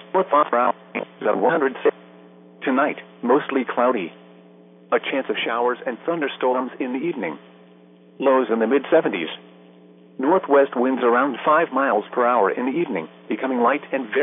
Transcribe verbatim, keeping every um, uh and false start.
North five per hour at one hundred six. Tonight, mostly cloudy. A chance of showers and thunderstorms in the evening. Lows in the mid seventies. Northwest winds around five miles per hour in the evening, becoming light and very